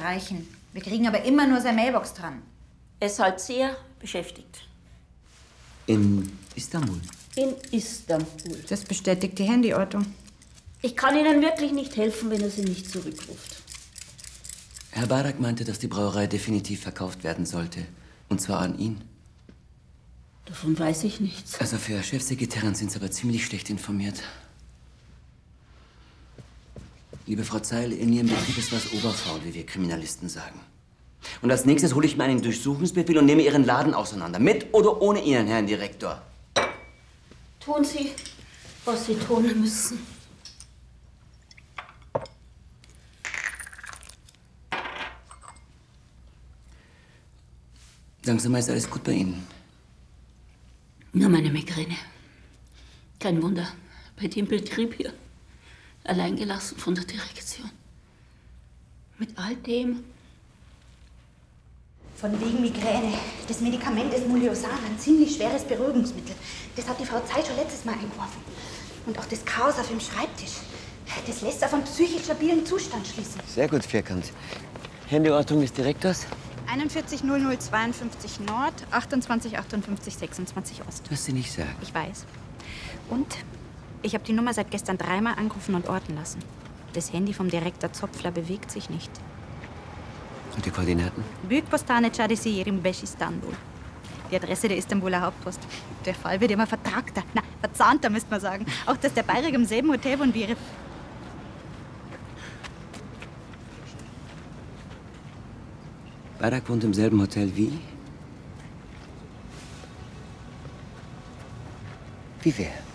erreichen. Wir kriegen aber immer nur seine Mailbox dran. Er ist halt sehr beschäftigt. In Istanbul? In Istanbul. Das bestätigt die Handyortung. Ich kann Ihnen wirklich nicht helfen, wenn er Sie nicht zurückruft. Herr Barak meinte, dass die Brauerei definitiv verkauft werden sollte. Und zwar an ihn. Davon weiß ich nichts. Also für Chefsekretärin sind Sie aber ziemlich schlecht informiert. Liebe Frau Zeil, in Ihrem Betrieb ist was oberfaul, wie wir Kriminalisten sagen. Und als nächstes hole ich mir einen Durchsuchungsbefehl und nehme Ihren Laden auseinander. Mit oder ohne Ihren Herrn Direktor. Tun Sie, was Sie tun müssen. Sagen Sie mal, ist alles gut bei Ihnen? Nur meine Migräne. Kein Wunder, bei dem Betrieb hier. Alleingelassen von der Direktion. Mit all dem. Von wegen Migräne. Das Medikament ist Muliosan, ein ziemlich schweres Beruhigungsmittel. Das hat die Frau Zeit schon letztes Mal eingeworfen. Und auch das Chaos auf dem Schreibtisch. Das lässt auf einen psychisch stabilen Zustand schließen. Sehr gut, Vierkant. Handyortung des Direktors? 410052 Nord, 2858 26 Ost. Was Sie nicht sagen. Ich weiß. Und ich habe die Nummer seit gestern 3-mal angerufen und orten lassen. Das Handy vom Direktor Zopfler bewegt sich nicht. Und die Koordinaten? Büyükpostane Çadesi Yerimbeş Istanbul. Die Adresse der Istanbuler Hauptpost. Der Fall wird immer vertagter. Na, verzahnter, müsste man sagen. Auch, dass der Bayerig im selben Hotel wohnt wie ihre... Barak wohnt im selben Hotel wie? Wie wer?